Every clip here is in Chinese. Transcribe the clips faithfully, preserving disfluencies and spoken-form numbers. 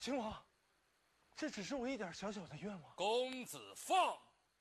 秦王，这只是我一点小小的愿望。 公子放。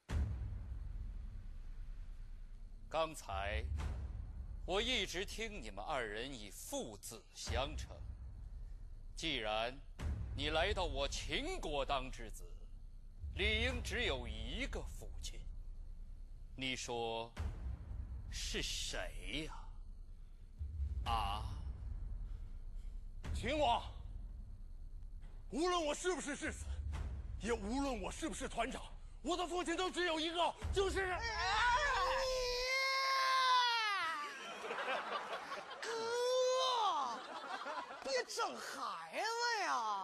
刚才我一直听你们二人以父子相称，既然你来到我秦国当之子，理应只有一个父亲。你说是谁呀？啊？ 秦王，无论我是不是世子，也无论我是不是团长，我的父亲都只有一个，就是。 哥，别整孩子呀！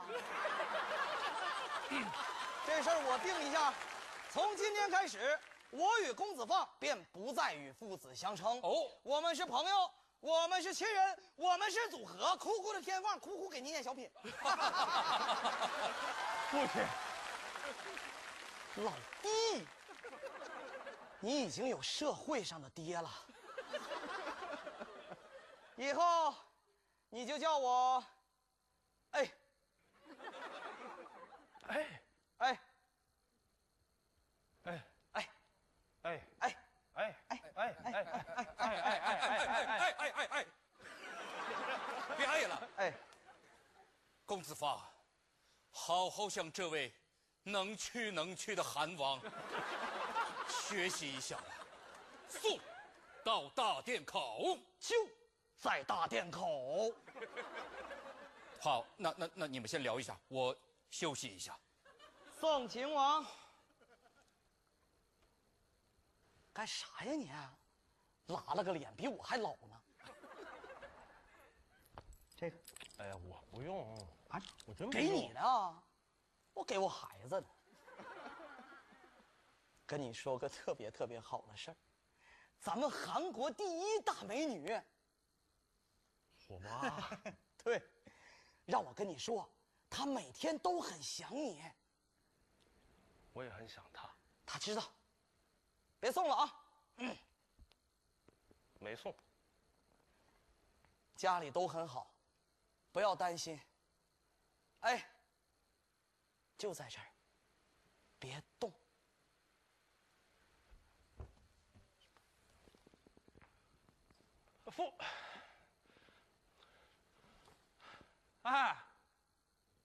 这事儿我定一下，从今天开始，我与公子放便不再与父子相称。 哦，我们是朋友。我们是亲人，我们是组合。哭哭的天放，哭哭给您念小品。 父亲， 老弟，你已经有社会上的爹了，以后你就叫我，哎， 哎哎， 哎哎， 哎哎。 哎哎哎哎哎哎哎哎哎哎哎哎！别哎了！ 哎， 公子放，好好向这位能屈能屈的韩王学习一下吧。速到大殿口， 就在大殿口。 好，那那那你们先聊一下，我休息一下。 宋秦王。干啥呀你？拉了个脸，比我还老呢。这个， 哎呀，我不用啊， 我真给你的，我给我孩子的。跟你说个特别特别好的事儿，咱们韩国第一大美女， 我妈， 对，让我跟你说，她每天都很想你。 我也很想她。 她知道。别送了啊！嗯， 没送。 家里都很好，不要担心。哎，就在这儿，别动。 父